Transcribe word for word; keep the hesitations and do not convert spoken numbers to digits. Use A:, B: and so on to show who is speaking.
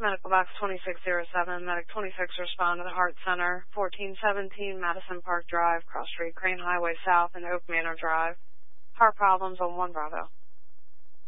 A: Medical Box twenty-six oh seven, Medic twenty-six respond to the Heart Center, fourteen seventeen Madison Park Drive, Cross Street, Crane Highway South, and Oak Manor Drive. Heart problems on one Bravo.